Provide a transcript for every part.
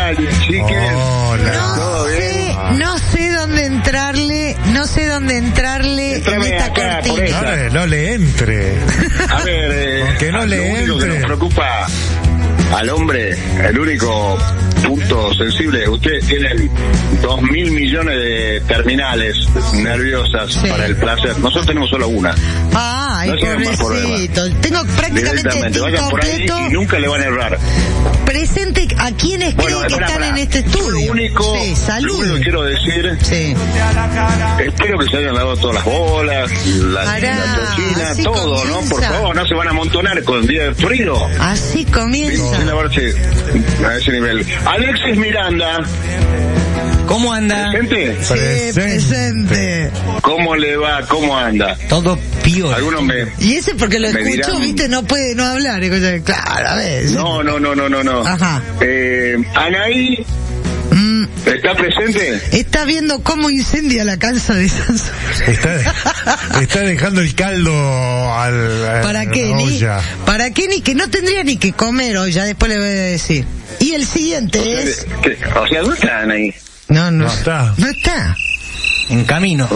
tal, chiques? Hola. No sé dónde entrarle en esta cortina. No le entre. A ver, que no le lo único que entre. nos preocupa al hombre, el único punto sensible, ustedes tienen 2.000 millones de terminales nerviosas para el placer. Nosotros tenemos solo una. Ay, No tienen más pobrecito. Tengo prácticamente Directamente, vayan por ahí incompleto. y nunca le van a errar. Presente a quienes creen que están en este estudio. Lo único que quiero decir, espero que se hayan dado todas las bolas, la chochina, todo, comienza. ¿no? Por favor, no se van a amontonar con día de frío. Así comienza. Sin lavarse a ese nivel. Alexis Miranda. ¿Cómo anda? ¿Presente? Sí, presente. ¿Cómo le va? ¿Cómo anda? Todo pío. Algunos Y ese porque lo me escuchó, dirán- viste, no puede no hablar. Y yo, claro, a ver. No. Ajá. Anaí, ¿está presente? Está viendo cómo incendia la casa de Sansón. Está dejando el caldo ¿Para a qué? la olla. ¿Para qué? Ni que no tendría ni que comer hoy, ya después le voy a decir. Y el siguiente es... O sea, ¿dónde está Anaí? No está. No está. En camino.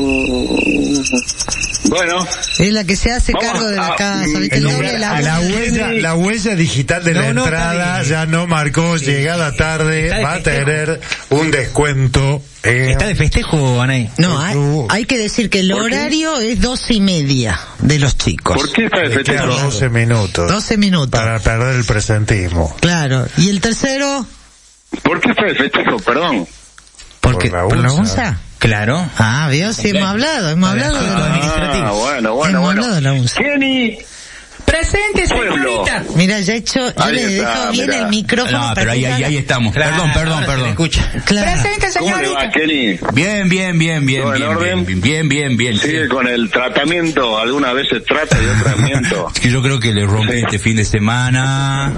Bueno. Es la que se hace Vamos cargo de la a- casa, ¿viste? El doble de La huella digital de la No, entrada está ya no marcó llegada tarde, Está de va a festejo. tener un descuento. ¿Está de festejo, Anaí? No, hay que decir que el horario es 12:30 de los chicos. ¿Por qué está de Le quedan festejo? 12 minutos 12 minutos. para perder el presentismo. Claro. ¿Y el tercero? ¿Por qué está de festejo? Perdón. Porque Por la UNSA. Claro. Ah, vio, sí, hemos hablado de bueno. Hemos hablado de la UNSA. Kenny. Presente, Pueblo. señorita. Mira, yo Ahí le he está, dejado bien mirá. el micrófono. No, para pero que ahí estamos. Claro, Perdón. ahora se le escucha. Claro. Presente, ¿Cómo le va, señorita. Kenny? Bien. Sigue con el tratamiento. Algunas veces trata y otras miento. Es que yo creo que le rompí este fin de semana.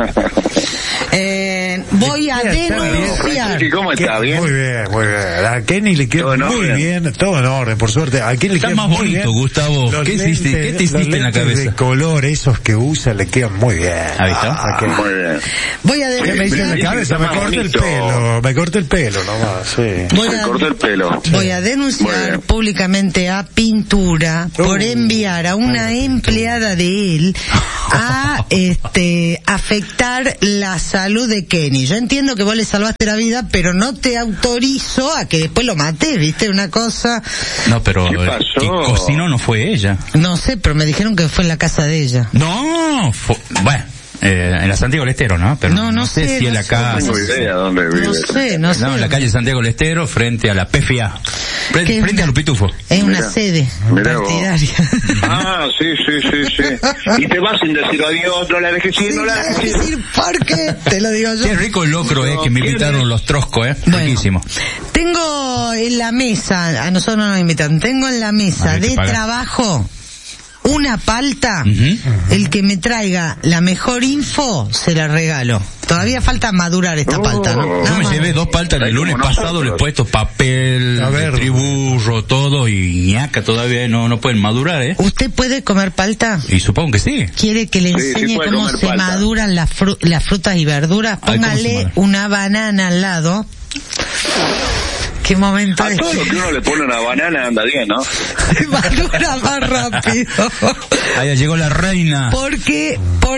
Voy a denunciar. Chiqui, ¿cómo está? ¿Bien? Muy bien. A Kenny le queda Todo en muy orden. bien, todo en orden, por suerte. A Kenny le Está queda más muy bonito, bien. Gustavo. Los ¿Qué hiciste? lentes- ¿Qué te hiciste los en la lentes cabeza? de color, esos que usa, le quedan muy bien. Ahí está. Muy bien. Voy a ¿Qué me hice en denunciar. la cabeza? Me Está más corté el bonito. pelo. Me corté el pelo nomás, sí. Voy Se a- cortó el pelo. Voy a Muy denunciar bien. públicamente a Pintura por enviar a una empleada de él a afectar la salud de Kenny. Yo entiendo que vos le salvaste la vida, pero no te autorizo a que después lo mates, ¿viste? Una cosa, No, pero ¿Qué pasó? el que cocinó no fue ella. no sé, pero me dijeron que fue en la casa de ella. No, bueno, en la Santiago del Estero, ¿no? Pero No sé, si en no la sé. casa. No tengo idea dónde vive. No sé. No, en la calle Santiago del Estero, frente a la PFA. ¿Qué? Frente a los pitufos. Es una Mira, sede mira vos. partidaria. Ah, sí. Y te vas sin decir adiós, no la dejes ir, no la dejes ir. decir por qué, te lo digo yo. Qué rico el locro, que me invitaron los troscos, Bueno. Riquísimo. Tengo en la mesa, a nosotros no nos invitan, tengo en la mesa A ver, de te paga. trabajo una palta. Ujú. El que me traiga la mejor info, se la regalo. Todavía falta madurar esta palta, ¿no? Yo Nada me más. llevé 2 paltas el Ay, lunes como pasado, nosotros. le he puesto papel, A ver. triburro, todo, y ñaca todavía no pueden madurar, ¿Usted puede comer palta? Y supongo que sí. ¿Quiere que le Sí, sí enseñe puede cómo comer se palta. maduran las frutas y verduras? Ay, ¿cómo se Póngale madura? una banana al lado. ¿Qué momento A es? todo lo que uno le pone una banana anda bien, ¿no? Madura más rápido. Ahí llegó la reina, Porque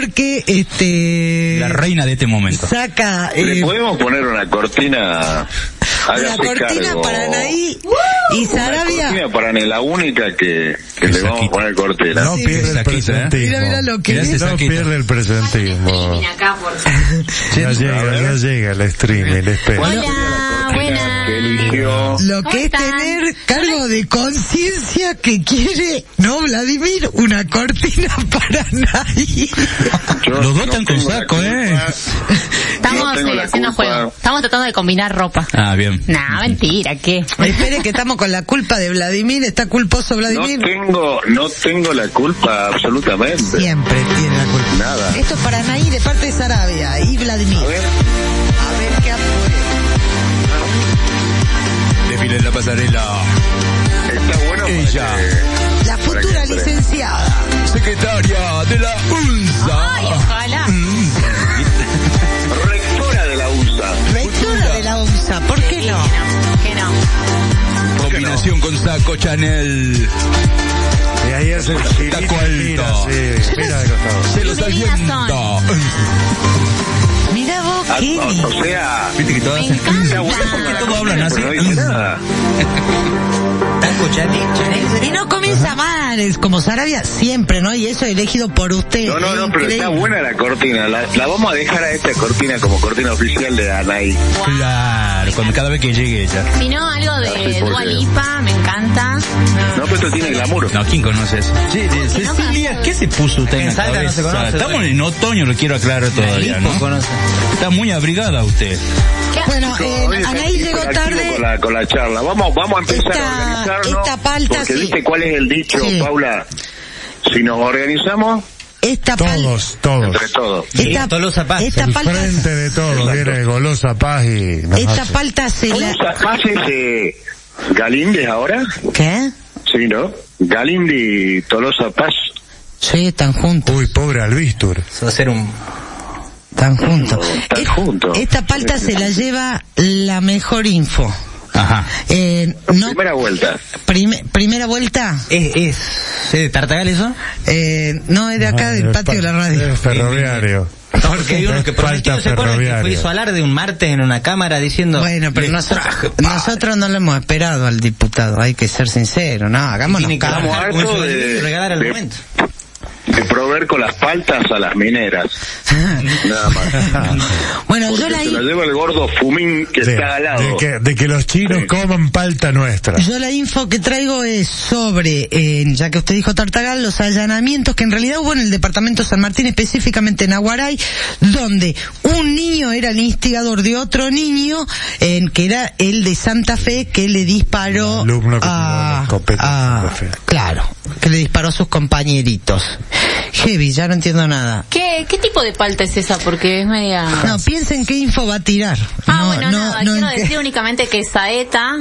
la reina de este momento. saca ¿Le podemos poner una cortina? una Hágase cortina cargo. para Anaí y Una Sarabia. cortina para Anaí, la única que le vamos a poner cortina. No Sí. pierde el Saquito, presentismo. Mira lo que Mirá ese es. No saquito. pierde el presentismo. Acá, por Ya llega el streaming, espera. Hola, buenas. Que eligió. Lo ¿Cómo que es están? tener cargo de conciencia que quiere, ¿no, Vladimir? Una cortina para Anaí. Yo Los dos no están con tengo la saco, culpa. Estamos No tengo la haciendo culpa. juego. Estamos tratando de combinar ropa. Ah, bien. Nah, mentira, ¿qué? Espere que estamos con la culpa de Vladimir. ¿Está culposo Vladimir? No tengo la culpa absolutamente. Siempre tiene la culpa. Nada. Esto es para Anaí de parte de Sarabia y Vladimir. A ver. A ver qué apure. Desfile en la pasarela. Está bueno. Ella. La futura Para que- licenciada. Secretaria de la UNSA. Ay, ojalá. Rectora de la USA. Rectora saco Chanel. Y ahí hace el girito, Taco mira, alto. sí, mira de costado. Se los Bienvenidas aliento. Mira vos, Kenny. O sea, Viste que todos Me hacen... encanta. Que todos hablan así. pero no dice nada. Taco Chanel. Y no comienza mal, es como Sarabia siempre, ¿no? Y eso elegido por usted. No, pero está Increíble. buena la cortina. La vamos a dejar a esta cortina como cortina oficial de Anaí. Claro, cada vez que llegue ella. Si no, algo de Sí, porque- Dua Lipa, me encanta. No, pero esto tiene glamour. No, ¿quién conoce eso? Che, Cecilia, ¿qué se puso usted en En la Salta no se cabeza? conoce, Estamos otra. en otoño, lo quiero aclarar todavía, Lipo ¿no? conoce. Está muy abrigada usted. Bueno, Oye, Anaí llegó activo tarde. con la charla. Vamos a empezar Esta- a organizarnos. esta palta, porque sí. viste cuál es el dicho, Sí. Paula. Si nos organizamos, Esta Todos. entre todos. Esta, Tolosa Paz. esta El palta, frente de todos, viene Golosa Paz y nos esta hace. palta se ¿Cómo la... se Galíndez ahora? ¿Qué? Sí, ¿no? Galindi y Tolosa Paz. Sí, están juntos, Uy, pobre Albistur. Se va a hacer un... están juntos. Están juntos. Esta palta se la lleva la mejor info. Ajá. No, Primera vuelta. primera vuelta, ¿Es de Tartagal eso? no es de acá, del patio de la radio. Es ferroviario. Porque hay uno que prometió, Falta ¿se acuerdan que fue ferroviario. hizo alarde un martes en una cámara diciendo... Bueno, pero "Les traje nosotros no lo hemos esperado al diputado, hay que ser sincero, no, hagámonos Tiene que cargo. bajar con hartos eso de- y regalar al de- momento". De proveer con las paltas a las mineras. Nada más. Bueno, yo Porque la, se la lleva el gordo Fumín que está al lado. de que los chinos Sí. coman palta nuestra. yo la info que traigo es sobre, ya que usted dijo Tartagal, los allanamientos que en realidad hubo en el departamento San Martín, específicamente en Aguaray, donde un niño era el instigador de otro niño, que era el de Santa Fe, que le disparó El alumno que a, tiró la escopeta en Santa Fe. claro, que le disparó a sus compañeritos. Heavy, ya no entiendo nada. ¿Qué tipo de palta es esa? Porque es media... No, piensen qué info va a tirar. Bueno, nada, quiero en qué- decir únicamente que Saeta,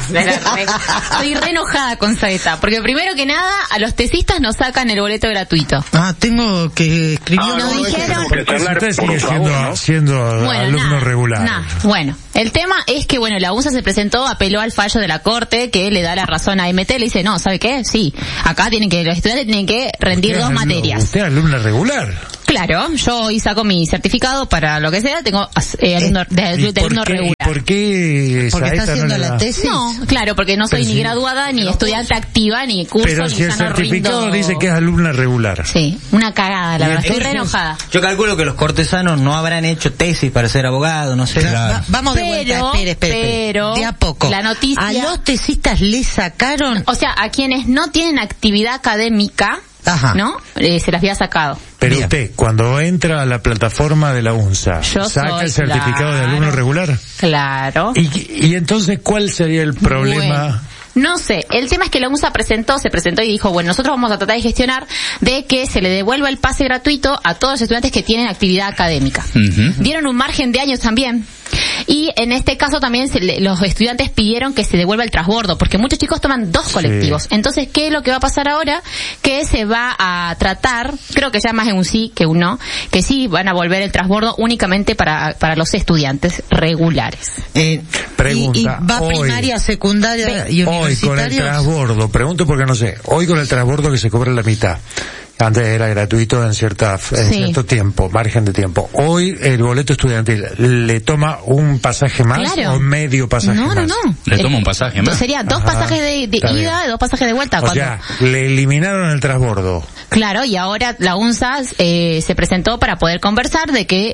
estoy re enojada con Saeta, porque primero que nada, a los tesistas nos sacan el boleto gratuito. Tengo que escribir Ah, una no, dije- dijeron- tenemos que Porque charlar, usted por sigue favor, ¿no? siendo alumno nada, regular. nada. Bueno, el tema es que, bueno, la UNSA se presentó, apeló al fallo de la Corte que le da la razón a MT, le dice, no, ¿sabe qué? Sí, acá los estudiantes tienen que rendir Usted dos es alumno- materias. Usted es alumna regular. Claro, yo hoy saco mi certificado para lo que sea, tengo alumno, ¿Y de alumno regular. por qué porque está Saeta no haciendo le la da? tesis. No, claro, porque no soy Pero ni sí. graduada, ni estudiante activa, ni curso, Pero ni si el ya no certificado rindo. dice que es alumna regular. Sí, una cagada, la verdad, estoy re enojada. Yo calculo que los cortesanos no habrán hecho tesis para ser abogados, no sé. Vamos de vuelta, espere. pero, De a poco. la noticia- A los tesistas le sacaron... O sea, a quienes no tienen actividad académica, Ajá. ¿no? Se las había sacado. Pero Bien. usted, cuando entra a la plataforma de la UNSA, Yo ¿saca soy, el certificado de claro. alumno regular? Claro. Y entonces, ¿cuál sería el problema? Bueno, no sé, el tema es que la UNSA se presentó y dijo, bueno, nosotros vamos a tratar de gestionar de que se le devuelva el pase gratuito a todos los estudiantes que tienen actividad académica. Ujú. Dieron un margen de años también. Y en este caso también los estudiantes pidieron que se devuelva el transbordo, porque muchos chicos toman dos colectivos. Entonces, ¿qué es lo que va a pasar ahora? Que se va a tratar, creo que ya más en un sí que un no, que sí van a volver el transbordo únicamente para los estudiantes regulares. Pregunta, y va hoy- primaria, secundaria y Hoy con el universitarios. transbordo, pregunto porque no sé, hoy con el transbordo que se cobra la mitad. Antes era gratuito en cierto tiempo, margen de tiempo. Hoy el boleto estudiantil le toma un pasaje más Claro. o medio pasaje No, más. Le toma un pasaje más. Sería dos Ajá, pasajes de está ida bien. y dos pasajes de vuelta. O cuando- sea, le eliminaron el transbordo. Claro, y ahora la UNSA se presentó para poder conversar de que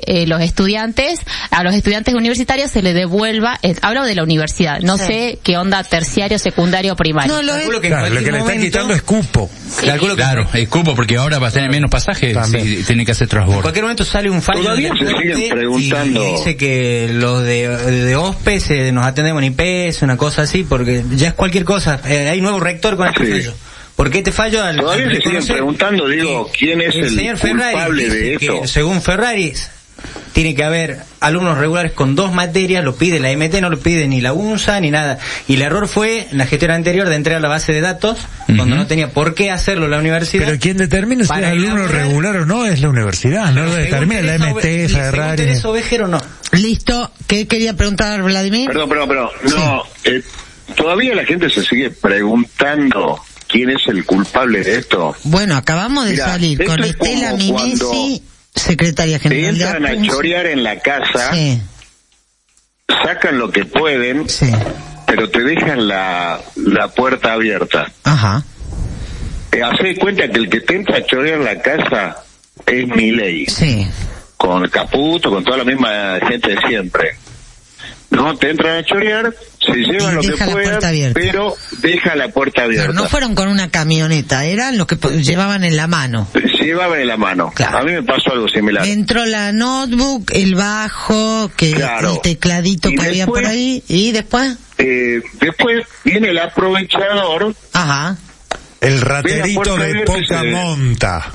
a los estudiantes universitarios se les devuelva, hablo de la universidad, no Sí. sé qué onda terciario, secundario, primario. No, lo es. Calculo que en Claro, lo cualquier que le están momento- quitando es cupo. Calculo que Claro, es cupo porque ahora va a tener menos pasajes, También. sí, tiene que hacer en transbordo. cualquier momento sale un fallo Todavía del se Corte siguen preguntando. y dice que los de OSPE nos atendemos en IPS, una cosa así, porque ya es cualquier cosa. Hay nuevo rector con este Sí. fallo. ¿Por qué este fallo? Todavía se siguen reconocer preguntando, digo, que ¿quién es el señor Ferrari culpable dice de que, esto? según Ferrari, tiene que haber alumnos regulares con dos materias, lo pide la MT, no lo pide ni la UNSA ni nada. Y el error fue en la gestión anterior de entregar la base de datos, cuando no tenía por qué hacerlo la universidad. Pero quien determina si es Para alumno elaborar- regular o no es la universidad, no lo Según determina la Teresa MT, Ove- según Ferrari. Teresa Ovejero no. Listo. ¿Qué quería preguntar Vladimir? Perdón. No, todavía la gente se sigue preguntando quién es el culpable de esto. Bueno, acabamos de salir con Estela Mimesi, secretaria general de entran a chorear en la casa, sacan lo que pueden, pero te dejan la puerta abierta. Ajá. Hacé cuenta que el que te entra a chorear en la casa es Milei. Sí. Con el Caputo, con toda la misma gente de siempre. No, te entran a chorear, se llevan lo que puedan, pero deja la puerta abierta. Pero no fueron con una camioneta, eran los que llevaban en la mano. Llevaban en la mano. Claro. A mí me pasó algo similar. Entró la notebook, el bajo, el tecladito que había por ahí, y después... después viene el aprovechador. Ajá. El raterito de poca monta.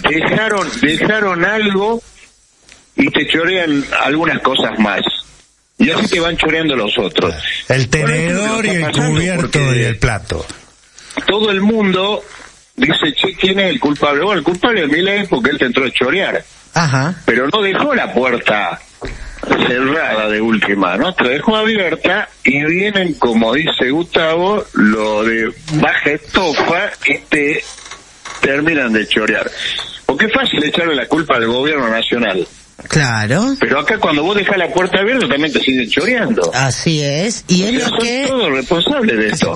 Dejaron algo y te chorean algunas cosas más. Y así te van choreando los otros. El tenedor y el cubierto y el plato. Todo el mundo dice, che, ¿quién es el culpable? Bueno, el culpable es Milei porque él te entró a chorear. Ajá. Pero no dejó la puerta cerrada de última, ¿no? Te dejó abierta y vienen, como dice Gustavo, lo de baja estofa y te terminan de chorear. Porque es fácil echarle la culpa al gobierno nacional. Claro. Pero acá cuando vos dejás la puerta abierta también te siguen choreando. Así es. Y es lo que... Son todos responsables de esto.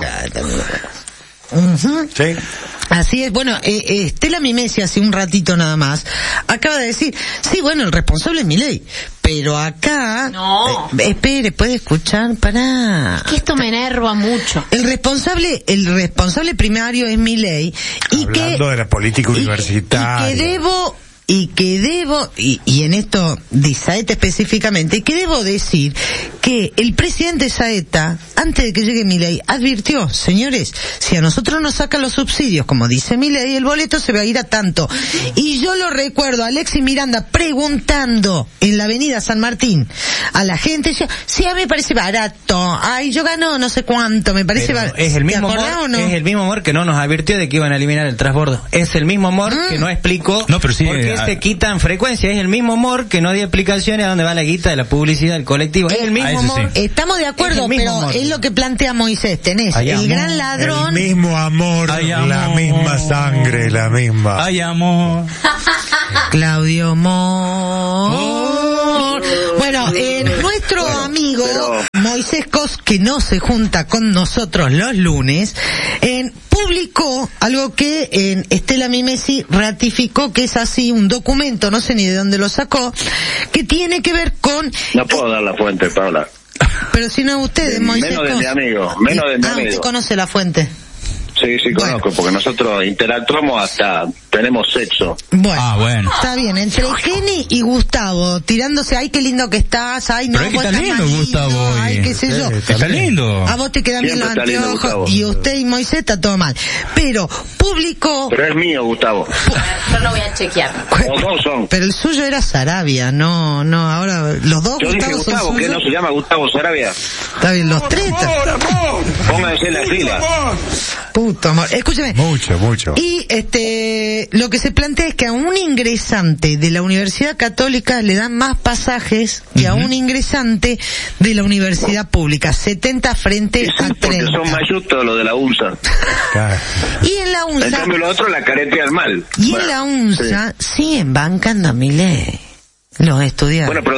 Uh-huh. Sí. Así es. Bueno, Estela Mimesi hace un ratito nada más acaba de decir, sí, bueno, el responsable es Milei, pero acá no. Espere, puede escuchar, pará. Que esto me enerva mucho. El responsable primario es Milei hablando de la política universitaria. Y en esto de Saeta específicamente, y que debo decir que el presidente Saeta, antes de que llegue Milei, advirtió, señores, si a nosotros nos sacan los subsidios, como dice Milei, el boleto se va a ir a tanto. Y yo lo recuerdo a Alexis Miranda preguntando en la avenida San Martín a la gente, sí, a mí me parece barato, ay, yo gano no sé cuánto, me parece barato. Es el mismo humor, no? Es el mismo humor que no nos advirtió de que iban a eliminar el transbordo. Es el mismo humor que no explicó. No, pero sí, se quitan frecuencia, es el mismo humor que no dio explicaciones a dónde va la guita de la publicidad del colectivo. Es el mismo humor. Sí. Estamos de acuerdo, pero es lo que plantea Moisés. Tenés el gran ladrón. El mismo amor, la misma sangre, la misma. Ay, amor. Claudio Mor. Bueno, nuestro amigo Moisés Cos, que no se junta con nosotros los lunes, publicó algo que Estela Mimesi ratificó que es así un documento, no sé ni de dónde lo sacó, que tiene que ver con... No puedo dar la fuente, Paula. Pero si no ustedes, Moisés Menos Cos. de mi amigo, menos de mi amigo. ¿Usted conoce la fuente? Sí, conozco, porque nosotros interactuamos hasta tenemos sexo. Bueno, está bien, entre Jenny y Gustavo, tirándose, ay, qué lindo que estás, ay, no, pero es que está lindo, Gustavo. Ay, qué sé yo. Está lindo. A vos te quedan bien los anteojos, y usted y Moisés está todo mal. Pero publicó... Pero es mío, Gustavo. Yo lo voy a chequear. Los dos son. Pero el suyo era Sarabia, no, ahora los dos yo dije Gustavo, son ¿qué no se llama Gustavo Sarabia? Está bien, los tres. Pónganse en la fila. Puto amor, escúcheme. Mucho. Y lo que se plantea es que a un ingresante de la Universidad Católica le dan más pasajes que a un ingresante de la Universidad Pública, 70 frente a 30. Porque son mayutos los de la UNSA. Y en la UNSA... En cambio los otros la caretean mal. Y en la UNSA siguen bancando a Milei. Los estudiantes. Bueno, pero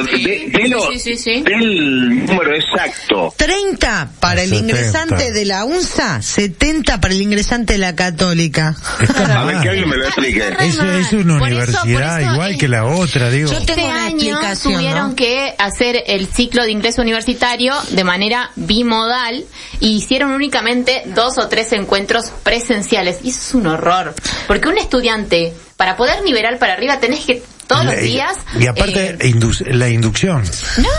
del número exacto. 30 para el ingresante de la UNSA, 70 para el ingresante de la Católica. A ver que alguien me lo explique. Es una universidad igual que la otra, digo. Yo tengo una explicación, tuvieron que hacer el ciclo de ingreso universitario de manera bimodal y hicieron únicamente 2 o 3 encuentros presenciales. Y eso es un horror. Porque un estudiante, para poder nivelar para arriba, tenés que todos los días... Y aparte, la inducción. No.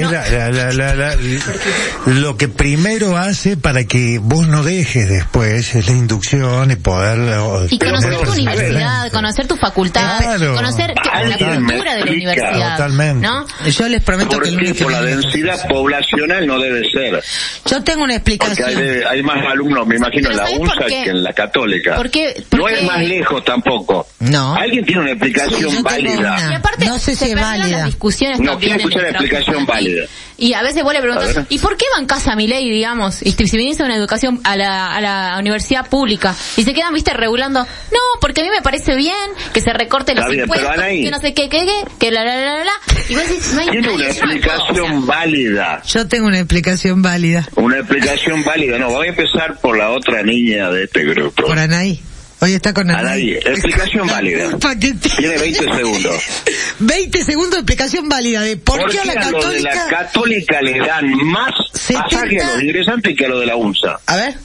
Lo que primero hace para que vos no dejes después es la inducción y poder... Y conocer tu universidad, conocer tu facultad, conocer la cultura de la universidad. Totalmente. ¿No? Yo les prometo que el único... Por la densidad poblacional no debe ser. Yo tengo una explicación. Porque hay más alumnos, me imagino, en la UNSA que en la Católica. ¿Por qué? No es más lejos tampoco. No. ¿Alguien tiene una explicación válida válida. Y aparte, no sé si es válida. Las discusiones No, también quiero escuchar la explicación válida. Y a veces vos le preguntás, ¿y por qué bancás a Milei, digamos? Y si viniste a una educación, a la universidad pública, y se quedan, viste, regulando, no, porque a mí me parece bien que se recorten los impuestos, que no sé qué, que la. Y vos decís, no hay Tiene una explicación válida. Yo tengo una explicación válida. Una explicación válida. No, voy a empezar por la otra niña de este grupo. Por Anaí. Hoy está con Anaí. Explicación válida. Tiene 20 segundos. 20 segundos de explicación válida de por qué a la Católica... Católica... de la Católica le dan más 70... pasaje a los ingresantes que a lo de la UNSA. A ver.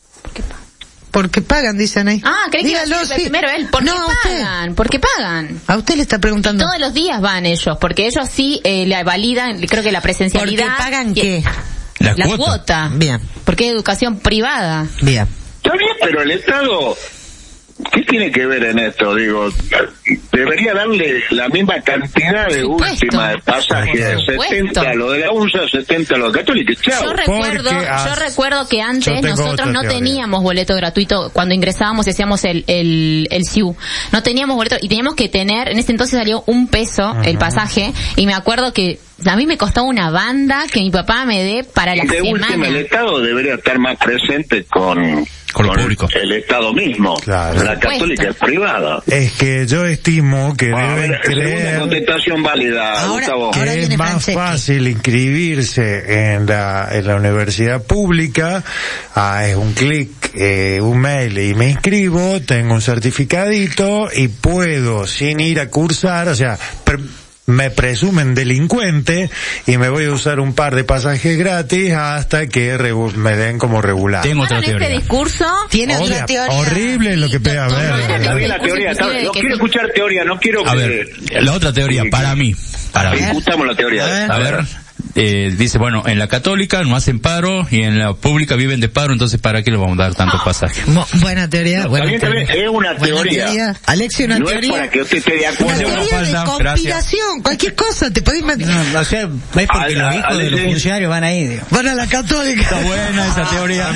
Porque pagan, dice Anaí. Creí que iba a decir primero él. ¿Por qué pagan? ¿Por qué pagan? A usted le está preguntando. Todos los días van ellos, porque ellos sí la validan, creo que la presencialidad. ¿Por qué pagan qué? La cuota. Bien. Porque hay educación privada. Bien. Está bien, pero el Estado... ¿Qué tiene que ver en esto? Digo, debería darle la misma cantidad de última de pasaje, 70 a lo de la UNSA, 70 a lo de Católica. Chao. Yo recuerdo que antes nosotros no teníamos boleto gratuito cuando ingresábamos y hacíamos el SIU. No teníamos boleto y teníamos que tener, en ese entonces salió $1 el pasaje, y me acuerdo que a mí me costaba una banda que mi papá me dé para la semana. De última, el Estado debería estar más presente con lo público. El Estado mismo. Claro. La Católica es privada. Es que yo estimo que deben creer... Segunda contestación válida, Gustavo. Que es más fácil inscribirse en la universidad pública. Es un clic, un mail y me inscribo, tengo un certificadito y puedo, sin ir a cursar, o sea... me presumen delincuente y me voy a usar un par de pasajes gratis hasta que me den como regular. Tengo otra teoría. Este discurso tiene otra teoría. Horrible lo que pega a ver. Está bien la teoría. No quiero escuchar teoría, no quiero que... A ver, la otra teoría, para mí. Discutamos la teoría. A ver. Dice, bueno, en la Católica no hacen paro y en la pública viven de paro, entonces ¿para qué les vamos a dar tantos pasajes? Buena teoría, buena teoría. Es una teoría. Alexio, una teoría. No es para que usted esté de acuerdo. Una teoría de conspiración, cualquier cosa, te podés meter. No, o sea, es porque los hijos de los funcionarios van ahí, digo. Van a la Católica. Está buena esa teoría.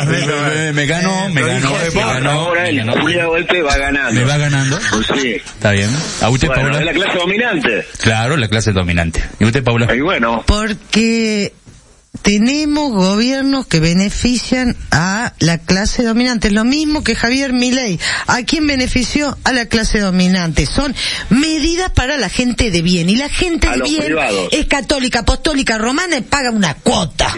Me ganó. Ahora el Julián este va ganando. Me va ganando. Sí. Está bien. ¿A usted, Paula? Es la clase dominante. Claro, la clase dominante. ¿Y usted, Paula? Y bueno. Porque tenemos gobiernos que benefician a la clase dominante. Lo mismo que Javier Milei. ¿A quién benefició? A la clase dominante. Son medidas para la gente de bien. Y la gente de bien es católica, apostólica, romana y paga una cuota.